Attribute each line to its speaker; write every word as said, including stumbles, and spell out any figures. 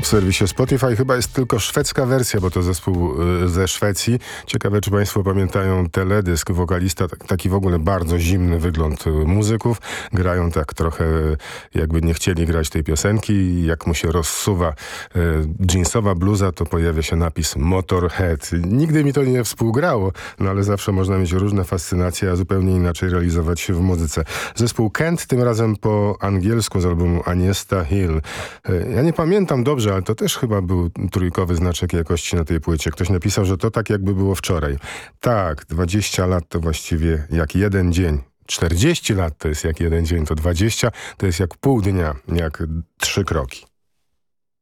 Speaker 1: serwisie Spotify. Chyba jest tylko szwedzka wersja, bo to zespół y, ze Szwecji. Ciekawe, czy państwo pamiętają teledysk, wokalista, tak, taki w ogóle bardzo zimny wygląd y, muzyków. Grają tak trochę jakby nie chcieli grać tej piosenki i jak mu się rozsuwa y, jeansowa bluza, to pojawia się napis Motorhead. Nigdy mi to nie współgrało, no ale zawsze można mieć różne fascynacje, a zupełnie inaczej realizować się w muzyce. Zespół Kent, tym razem po angielsku z albumu Agnieszka Hill. Y, ja nie pamiętam dobrze, ale to też chyba był trójkowy znaczek jakości na tej płycie. Ktoś napisał, że to tak jakby było wczoraj. Tak, dwadzieścia lat to właściwie jak jeden dzień. czterdzieści lat to jest jak jeden dzień, to dwadzieścia to jest jak pół dnia, jak trzy kroki.